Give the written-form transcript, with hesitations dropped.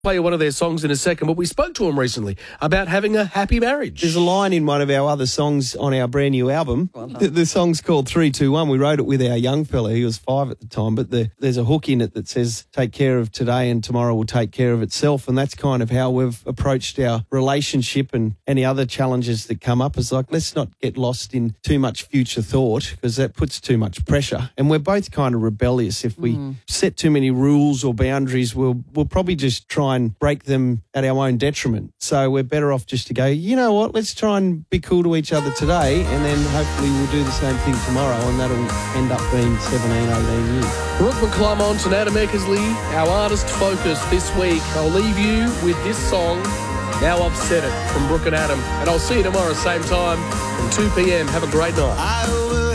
Play one of their songs in a second, but we spoke to them recently about having a happy marriage. There's a line in one of our other songs on our brand new album. The song's called 321. We wrote it with our young fella. He was 5 at the time, but there's a hook in it that says, take care of today and tomorrow will take care of itself. And that's kind of how we've approached our relationship and any other challenges that come up. It's like, let's not get lost in too much future thought because that puts too much pressure. And we're both kind of rebellious. If we set too many rules or boundaries, we'll probably just try and break them at our own detriment. So we're better off just to go, you know what, let's try and be cool to each other today and then hopefully we'll do the same thing tomorrow and that'll end up being 17, 18 years. Brooke McClymont and Adam Eckersley, our artist focus this week. I'll leave you with this song, Now I've Said It, from Brooke and Adam. And I'll see you tomorrow, same time, from 2 p.m. Have a great night.